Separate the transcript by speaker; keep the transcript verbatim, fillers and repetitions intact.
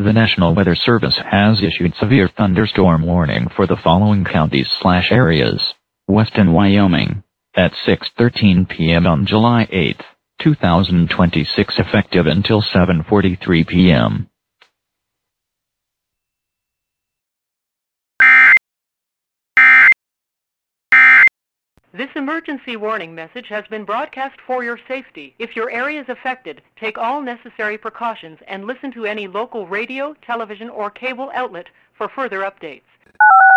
Speaker 1: The National Weather Service has issued severe thunderstorm warning for the following counties slash areas. Weston, Wyoming, at six thirteen p m on July eighth, two thousand twenty-six, effective until seven forty-three p m
Speaker 2: This emergency warning message has been broadcast for your safety. If your area is affected, take all necessary precautions and listen to any local radio, television, or cable outlet for further updates.